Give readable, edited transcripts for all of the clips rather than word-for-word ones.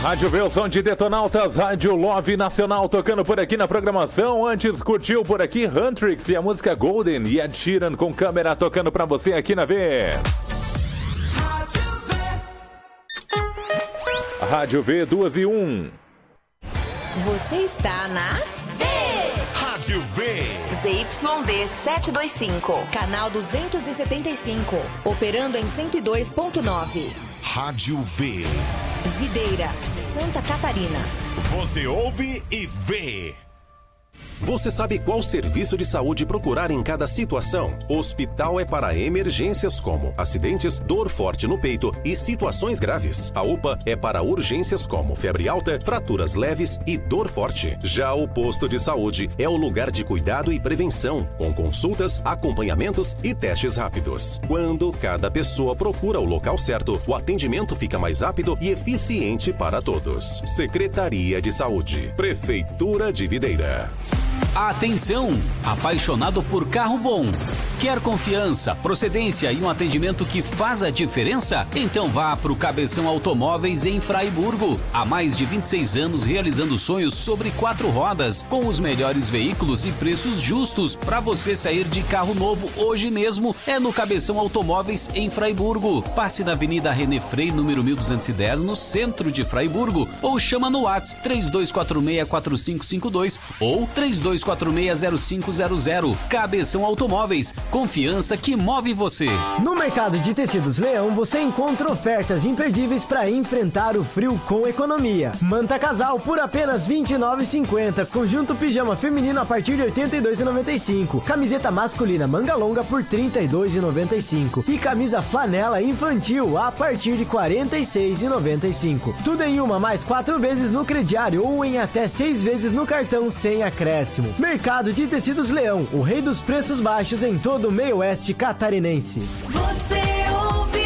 Rádio V, o som de Detonautas, Rádio Love Nacional tocando por aqui na programação. Antes curtiu por aqui Huntrix e a música Golden e Ed Sheeran com câmera tocando pra você aqui na V. Rádio V 2 e 1. Você está na V. Rádio V. ZYD 725, canal 275, operando em 102.9. Rádio V. Videira, Santa Catarina. Você ouve e vê. Você sabe qual serviço de saúde procurar em cada situação? O hospital é para emergências como acidentes, dor forte no peito e situações graves. A UPA é para urgências como febre alta, fraturas leves e dor forte. Já o posto de saúde é o lugar de cuidado e prevenção, com consultas, acompanhamentos e testes rápidos. Quando cada pessoa procura o local certo, o atendimento fica mais rápido e eficiente para todos. Secretaria de Saúde, Prefeitura de Videira. Atenção! Apaixonado por carro bom? Quer confiança, procedência e um atendimento que faz a diferença? Então vá para o Cabeção Automóveis em Fraiburgo. Há mais de 26 anos realizando sonhos sobre 4 rodas, com os melhores veículos e preços justos para você sair de carro novo hoje mesmo. É no Cabeção Automóveis em Fraiburgo. Passe na Avenida René Frei, número 1210, no centro de Fraiburgo, ou chama no WhatsApp 3246-4552 ou 3246-0500. Cabeção Automóveis. Confiança que move você. No Mercado de Tecidos Leão você encontra ofertas imperdíveis para enfrentar o frio com economia. Manta casal por apenas R$ 29,50. Conjunto pijama feminino a partir de R$ 82,95. Camiseta masculina manga longa por R$ 32,95. E camisa flanela infantil a partir de R$ 46,95. Tudo em uma mais 4 vezes no crediário ou em até 6 vezes no cartão sem acréscimo. Mercado de Tecidos Leão, o rei dos preços baixos em todo o meio oeste catarinense. Você ouve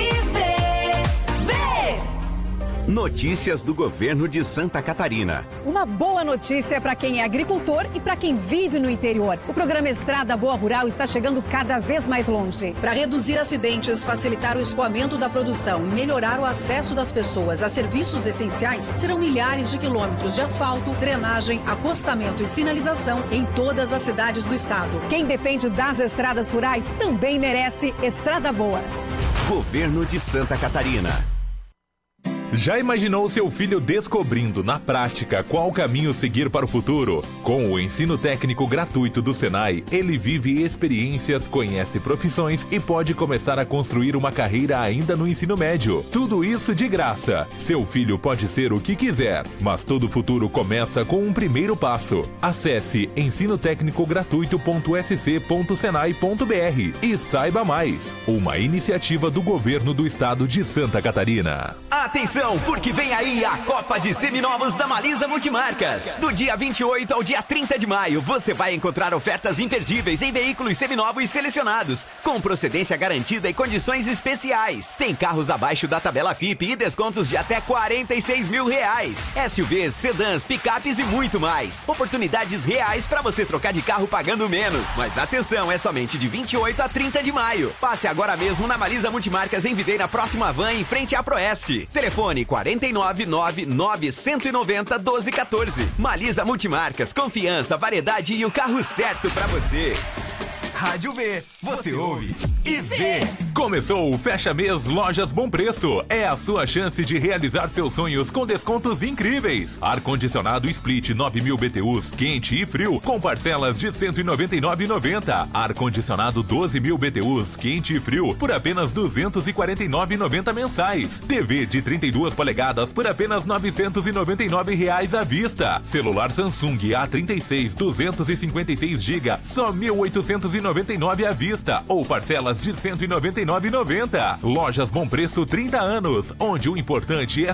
vê. Notícias do governo de Santa Catarina. Uma boa notícia para quem é agricultor e para quem vive no interior. O programa Estrada Boa Rural está chegando cada vez mais longe. Para reduzir acidentes, facilitar o escoamento da produção e melhorar o acesso das pessoas a serviços essenciais, serão milhares de quilômetros de asfalto, drenagem, acostamento e sinalização em todas as cidades do estado. Quem depende das estradas rurais também merece Estrada Boa. Governo de Santa Catarina. Já imaginou seu filho descobrindo na prática qual caminho seguir para o futuro? Com o ensino técnico gratuito do Senai, ele vive experiências, conhece profissões e pode começar a construir uma carreira ainda no ensino médio. Tudo isso de graça. Seu filho pode ser o que quiser, mas todo futuro começa com um primeiro passo. Acesse ensinotecnicogratuito.sc.senai.br e saiba mais. Uma iniciativa do governo do estado de Santa Catarina. Atenção, porque vem aí a Copa de Seminovos da Malisa Multimarcas. Do dia 28 ao dia 30 de maio, você vai encontrar ofertas imperdíveis em veículos seminovos selecionados, com procedência garantida e condições especiais. Tem carros abaixo da tabela FIPE e descontos de até R$46 mil. SUVs, sedãs, picapes e muito mais. Oportunidades reais para você trocar de carro pagando menos. Mas atenção, é somente de 28 a 30 de maio. Passe agora mesmo na Malisa Multimarcas em Videira, próxima van, em frente à Proeste. Telefone 49991901214. Malisa Multimarcas, confiança, variedade e o carro certo pra você. Rádio V, você ouve e vê. Começou o Fecha Mês Lojas Bom Preço. É a sua chance de realizar seus sonhos com descontos incríveis. Ar-condicionado Split 9.000 BTUs, quente e frio, com parcelas de R$ 199,90. Ar-condicionado 12.000 BTUs, quente e frio, por apenas R$ 249,90 mensais. TV de 32 polegadas por apenas R$ 999 à vista. Celular Samsung A36 256 GB, só R$ 1.899 à vista, ou parcelas de R$ 199,90. Lojas Bom Preço 30 anos, onde o importante é